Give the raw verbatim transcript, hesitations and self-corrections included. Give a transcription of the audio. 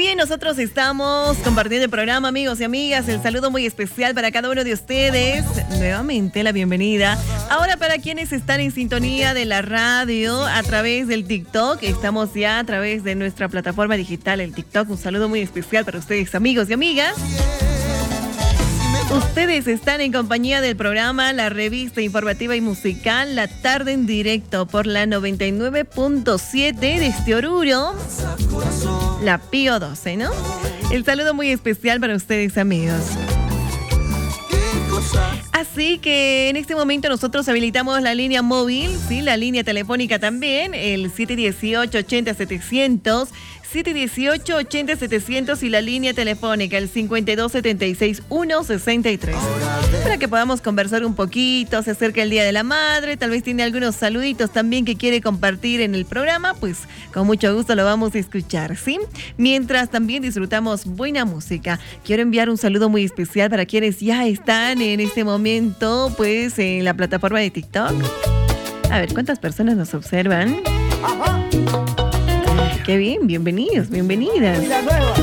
bien, nosotros estamos compartiendo el programa, amigos y amigas. El saludo muy especial para cada uno de ustedes. Nuevamente la bienvenida. Ahora para quienes están en sintonía de la radio a través del TikTok, estamos ya a través de nuestra plataforma digital, el TikTok. Un saludo muy especial para ustedes, amigos y amigas. Ustedes están en compañía del programa La Revista Informativa y Musical La Tarde en Directo por la noventa y nueve punto siete desde Oruro, la Pío doce, ¿no? El saludo muy especial para ustedes, amigos. Así que en este momento nosotros habilitamos la línea móvil, sí, la línea telefónica también, el siete uno ocho, ochenta, setecientos, siete uno ocho, ochenta, setecientos y la línea telefónica, el cincuenta y dos, setenta y seis, ciento sesenta y tres. Para que podamos conversar un poquito, se acerca el Día de la Madre, tal vez tiene algunos saluditos también que quiere compartir en el programa, pues con mucho gusto lo vamos a escuchar, ¿sí? Mientras también disfrutamos buena música. Quiero enviar un saludo muy especial para quienes ya están en este momento, pues en la plataforma de TikTok. A ver, ¿cuántas personas nos observan? Ajá. Qué bien, bienvenidos, bienvenidas.